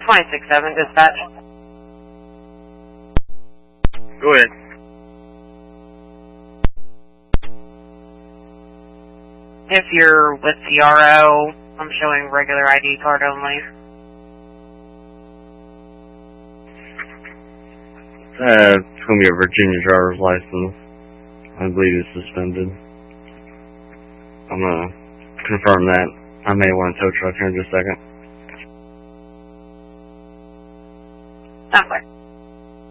267, dispatch. Go ahead. If you're with CRO, I'm showing regular ID card only. It's going to be a Virginia driver's license. I believe it's suspended. I'm going to confirm that. I may want a tow truck here in just a second. Sounds like.